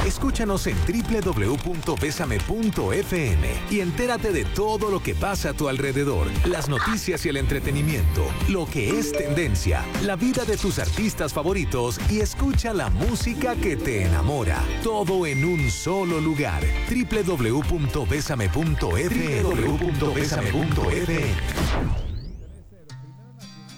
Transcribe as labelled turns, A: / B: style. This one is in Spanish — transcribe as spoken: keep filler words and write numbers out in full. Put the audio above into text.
A: Escúchanos en doble u doble u doble u punto bésame punto efe eme y entérate de todo lo que pasa a tu alrededor, las noticias y el entretenimiento, lo que es tendencia, la vida de tus artistas favoritos y escucha la música que te enamora. Todo en un solo lugar. doble u doble u doble u punto bésame punto efe eme. doble u doble u doble u punto bésame punto efe eme.